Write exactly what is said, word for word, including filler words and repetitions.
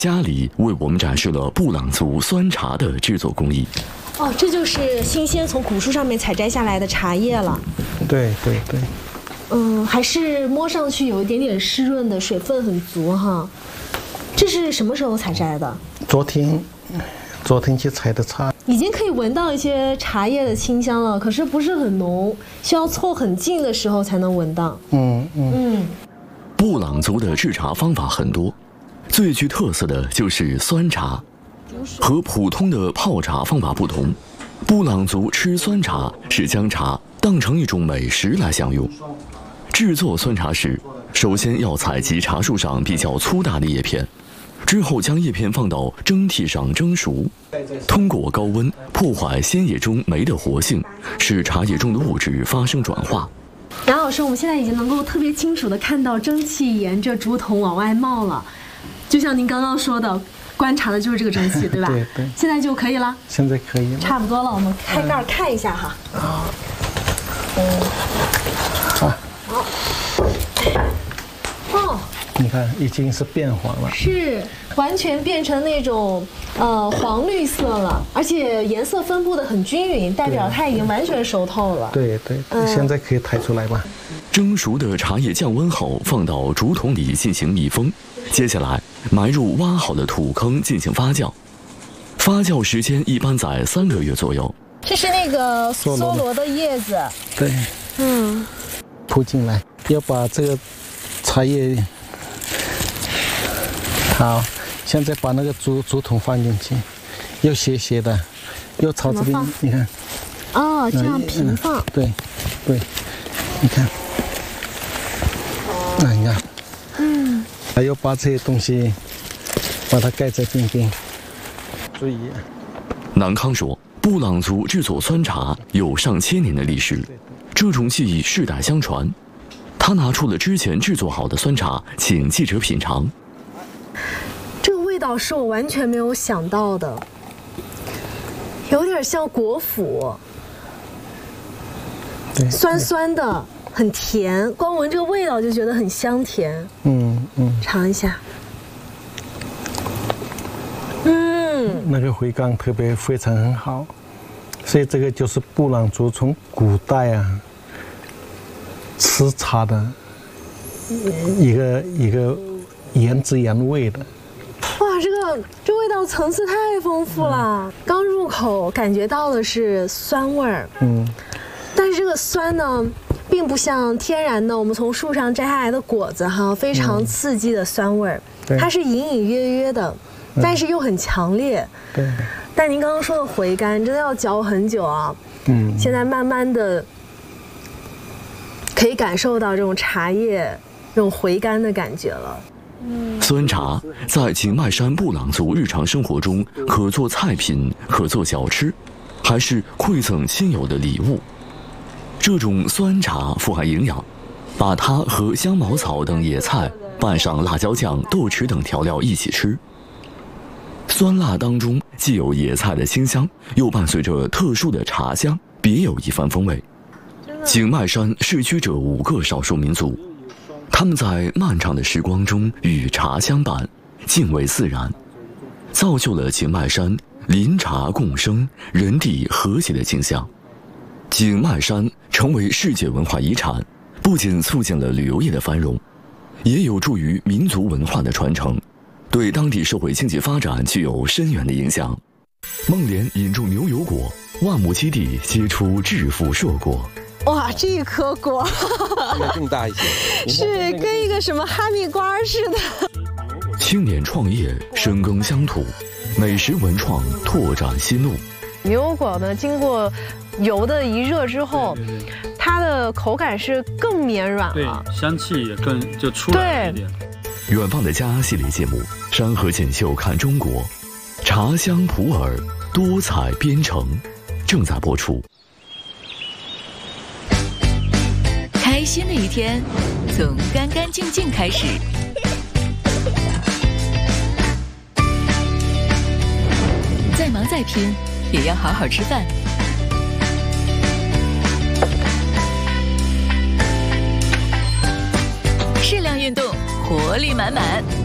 家里为我们展示了布朗族酸茶的制作工艺。 哦，这就是新鲜从古树上面采摘下来的茶叶了。 对对对。 嗯，还是摸上去有一点点湿润的，水分很足哈。这是什么时候采摘的？ 昨天，昨天去采的茶。 已经可以闻到一些茶叶的清香了，可是不是很浓，需要凑很近的时候才能闻到。 嗯嗯嗯。 布朗族的制茶方法很多，最具特色的就是酸茶。和普通的泡茶方法不同，布朗族吃酸茶是将茶当成一种美食来享用。制作酸茶时，首先要采集茶树上比较粗大的叶片，之后将叶片放到蒸屉上蒸熟，通过高温破坏鲜叶中酶的活性，使茶叶中的物质发生转化。 杨老师，我们现在已经能够特别清楚地看到蒸汽沿着竹筒往外冒了，就像您刚刚说的，观察的就是这个蒸汽，对吧？ 对对。 现在就可以了。 现在可以了。 差不多了，我们开盖看一下哈。 啊。嗯。啊。 好。哦。 你看，已经是变黄了。 是，完全变成那种呃黄绿色了，而且颜色分布的很均匀，代表它已经完全熟透了。 对对，嗯、现在可以抬出来吧。 蒸熟的茶叶降温后，放到竹筒里进行密封。接下来埋入挖好的土坑进行发酵，发酵时间一般在三个月左右。 这是那个梭罗的叶子。 对。 嗯。 铺进来，要把这个茶叶。好，现在把那个竹竹筒放进去，又斜斜的，又朝这边，你看。 哦，这样平放。 嗯、对，对，你看。啊，你看。 嗯。 还要把这些东西，把它盖在边边。注意。 南康说，布朗族制作酸茶有上千年的历史，这种技艺世代相传。他拿出了之前制作好的酸茶，请记者品尝。 这个味道是我完全没有想到的，有点像果脯，酸酸的，很甜，光闻这个味道就觉得很香甜。 嗯嗯， 尝一下。嗯， 那个回甘特别非常很好，所以这个就是布朗族从古代啊吃茶的一个一个原汁原味的。 哇，这个这味道层次太丰富了。嗯、刚入口感觉到的是酸味儿， 嗯， 但是这个酸呢，并不像天然的我们从树上摘下来的果子哈，非常刺激的酸味儿，嗯、它是隐隐约约的，嗯、但是又很强烈。 对。 但您刚刚说的回甘真的要嚼很久啊。嗯。现在慢慢的可以感受到这种茶叶这种回甘的感觉了。 酸茶在景迈山布朗族日常生活中可做菜品，可做小吃，还是馈赠亲友的礼物。这种酸茶富含营养，把它和香茅草等野菜拌上辣椒酱、豆豉等调料一起吃。酸辣当中既有野菜的清香，又伴随着特殊的茶香，别有一番风味。景迈山世居着五个少数民族，他们在漫长的时光中与茶相伴，敬畏自然，造就了景迈山林茶共生、人地和谐的景象。景迈山成为世界文化遗产，不仅促进了旅游业的繁荣，也有助于民族文化的传承，对当地社会经济发展具有深远的影响。孟连引种牛油果，万亩基地结出致富硕果。 哇，这颗果更大一些， 是跟一个什么哈密瓜似的。 青年创业，深耕乡土，美食文创拓展新路。 牛油果呢，经过油的一热之后， 对对对， 它的口感是更绵软了， 对，香气也更就出来了一点。 远方的家系列节目《山河锦绣看中国》，茶香普洱，多彩编程，正在播出。 开心的一天，从干干净净开始。再忙再拼，也要好好吃饭。适量运动，活力满满。